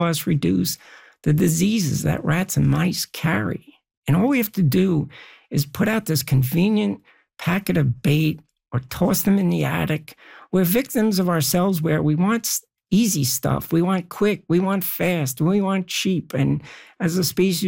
us reduce the diseases that rats and mice carry. And all we have to do is put out this convenient packet of bait or toss them in the attic. We're victims of ourselves where we want easy stuff. We want quick, we want fast, we want cheap. And as a species,